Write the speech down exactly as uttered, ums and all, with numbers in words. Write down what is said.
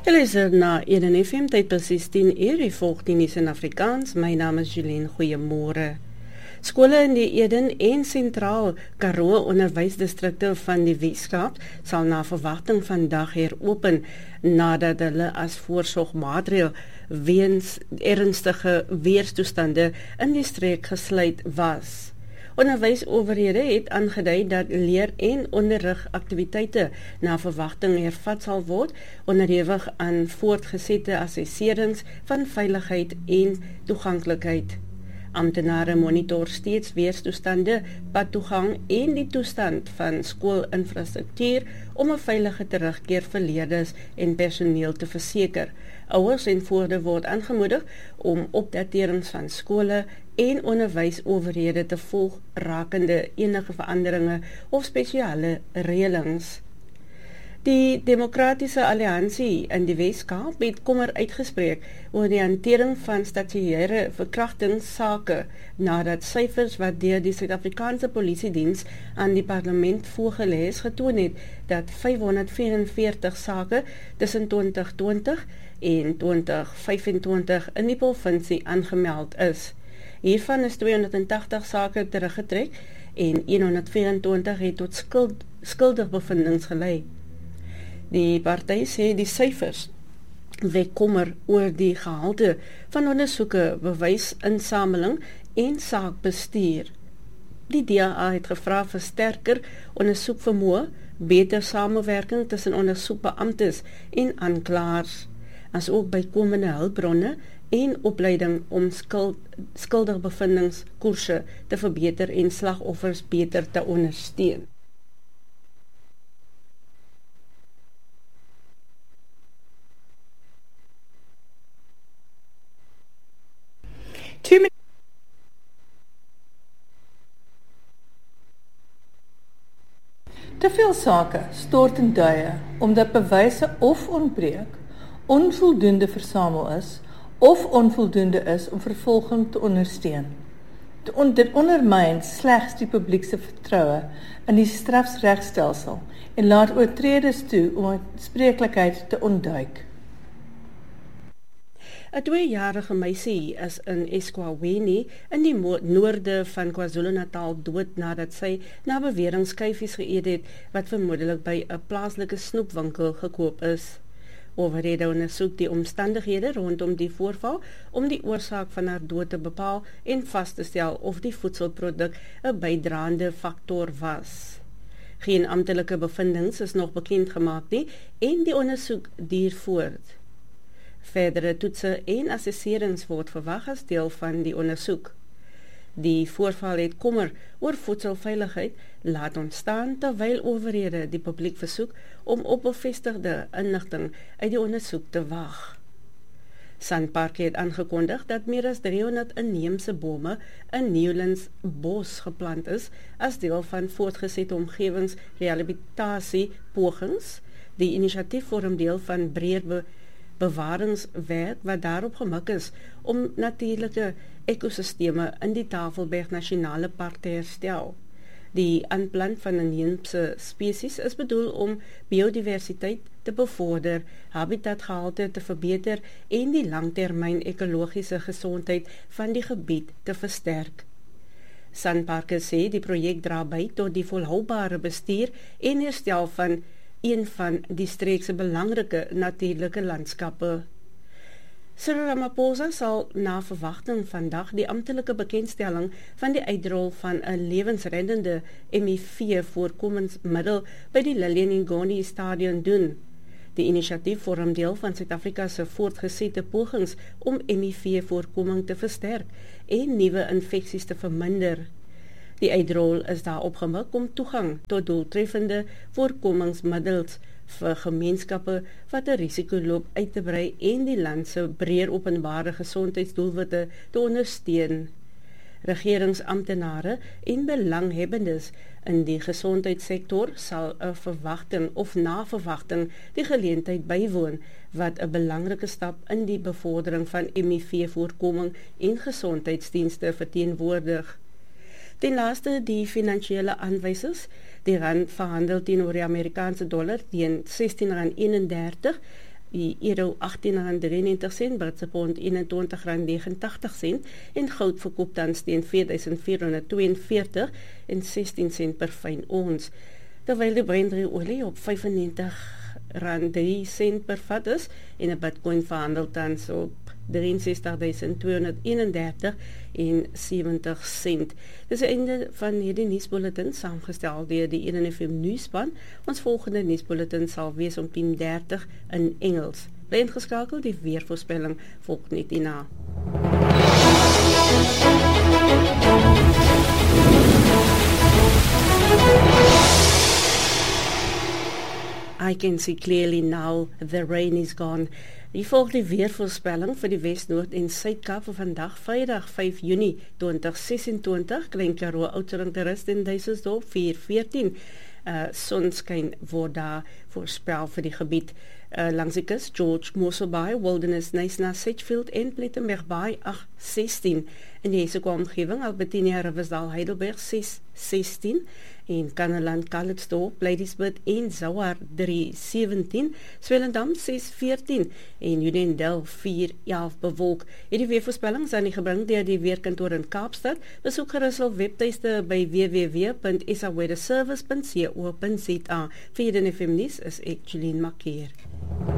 Luister na Eden F M, tyd precies tien uur, die volg die nuus in Afrikaans. My naam is Julien, goeiemôre. Skole in die Eden en Sentraal Karoo onderwysdistrikte van die Weskaap sal na verwagting vandag heropen nadat hulle as voorsorgmaatreël weens ernstige weerstoestande in die streek gesluit was. Onderwysowerhede het aangedui dat leer- en onderrigaktiwiteite na verwagting hervat sal word, onderhewig aan voortgesette assesserings van veiligheid en toeganklikheid. Amptenare monitor steeds weerstoestande, padtoegang en die toestand van skoolinfrastruktuur om 'n veilige terugkeer vir leerders en personeel te verseker. Ouers en voorders word aangemoedig om opdaterings van skole en onderwysowerhede te volg rakende enige veranderinge of spesiale reëlings. Die Demokratiese Alliansie in die Weskaap het kommer uitgespreek oor die hantering van statutêre verkrachtingssake nadat syfers wat deur die Suid-Afrikaanse Polisiediens aan die parlement voorgelê is getoon het dat vyfhonderdvyf-en-veertig sake tussen twintig twintig en twintig vyf-en-twintig in die provinsie aangemeld is. Hiervan is tweehonderdtagtig sake teruggetrek en honderdvyf-en-twintig het tot skuld, skuldig bevindings gelei. Die party sê die syfers wek kommer oor die gehalte van ondersoeke, bewysinsameling en saakbestuur. Die D A A het gevra vir sterker ondersoekvermoë, beter samewerking tussen ondersoekbeamptes en aanklaers, as ook bykomende hulpbronne en opleiding om skuld, skuldig bevindingskoerse te verbeter en slagoffers beter te ondersteun. Two min- Te veel sake stort in duie omdat bewyse of ontbreek, onvoldoende versamel is of onvoldoende is om vervolging te ondersteun. Dit ondermyn slegs die publiek se vertroue in die strafregstelsel en laat oortreders toe om aanspreeklikheid te ontduik. 'n Tweejarige meisie is in Esquaweni in die noorde van KwaZulu-Natal dood nadat sy na bewering skyfies geëet het wat vermoedelik by 'n plaaslike snoepwinkel gekoop is. Owerhede ondersoek die omstandighede rondom die voorval om die oorsaak van haar dood te bepaal en vas te stel of die voedselproduk 'n bydraende faktor was. Geen amptelike bevindings is nog bekend gemaak nie en die ondersoek duur voort. Verdere toetse en assesserings word verwag as deel van die ondersoek. Die voorval het kommer oor voedselveiligheid laat ontstaan terwyl owerhede die publiek versoek om op bevestigde inligting uit die ondersoek te wag. SANParks het aangekondig dat meer as driehonderd inheemse bome in Newlands bos geplant is as deel van voortgesette omgewingsrehabilitasie pogings. Die inisiatief vorm deel van breër be bewaringswerk wat daarop gemik is om natuurlike ekosisteme in die Tafelberg Nasionale Park te herstel. Die aanplant van inheemse spesies is bedoel om biodiversiteit te bevorder, habitatgehalte te verbeter en die langtermyn ekologiese gesondheid van die gebied te versterk. SANParks sê die projek dra by tot die volhoubare bestuur en herstel van een van die streekse belangrike natuurlike landskappe. Cyril Ramaphosa sal na verwagting vandag die amptelike bekendstelling van die uitrol van 'n lewensreddende M I V-voorkomingsmiddel by die Lilian Ngoni Stadion doen. Die inisiatief vorm deel van Suid-Afrika se voortgesette pogings om M I V-voorkoming te versterk en nuwe infeksies te verminder. Die uitrol is daarop gemik om toegang tot doeltreffende voorkomingsmiddels vir gemeenskappe wat 'n risiko loop uit te brei en die land se breër openbare gesondheidsdoelwitte te ondersteun. Regeringsamptenare en belanghebbendes in die gesondheidssektor sal 'n verwagting of na verwagting die geleentheid bywoon wat 'n belangrike stap in die bevordering van M I V-voorkoming en gesondheidsdienste verteenwoordig. Ten laaste die finansiële aanwysers, die rand verhandel teenoor die Amerikaanse dollar teen sestien rand eenendertig, die euro agttien rand drieënnegentig sent, Britse pond eenentwintig rand negenentagtig sent en goud verkoop tans teen vier duisend vier honderd tweeënveertig en sestien sent per fyn ons. Terwyl die Brent-olie op vyfennegentig rand drie sent per vat is en 'n Bitcoin verhandel tans op drieënsestig duisend tweehonderd eenendertig en sewentig sent. Dis die einde van hierdie nuusbulletin saamgestel deur die een F M nuusspan. Ons volgende nuusbulletin sal wees om tien dertig in Engels. Bly ingeskakel, die weervoorspelling volg net hierna. I can see clearly now, the rain is gone. Die volg die weervoorspelling vir die Wes-, Noord- en Suid-Kaap vir vandag, Vrydag vyf Junie tweeduisend sesentwintig, Klein Karoo, Oudtshoorn, Terugst en Duiselsdorp vier veertien. Uh, sonskyn word daar voorspel vir die gebied uh, langs die kus, George, Mossel Bay, Wilderness, Knysna, Sedgefield en Plettenberg Bay agt sestien. In die Eshoek omgewing, Albertinia, Riversdal, Heidelberg ses sestien en Kannaland, Calitzdorp, Bladysburg en Zouar drie sewentien, Swellendam ses veertien en Unionville vier elf bewolk. Hierdie weervoorspelling is aan die gebring deur die weerkantoor in Kaapstad. Besoek gerus hul webtuiste by w w w punt s a weather service punt co punt za. Vir die N F M nuus is ek Jeline Makeer.